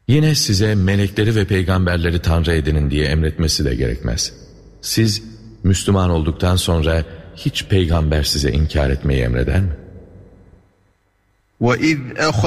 Yine size melekleri ve peygamberleri Tanrı edinin diye emretmesi de gerekmez. Siz Müslüman olduktan sonra hiç peygamber size inkar etmeyi emreder mi? وَإِذْ